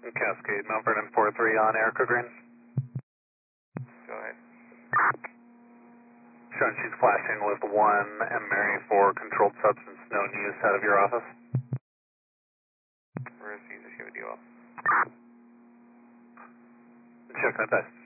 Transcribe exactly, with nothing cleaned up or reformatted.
Cascade, Mount Vernon four three on Erica Green. Go ahead. Showing she's flashing with one M Mary for controlled substance known use out of your office. Receive the show deal. Checking at best.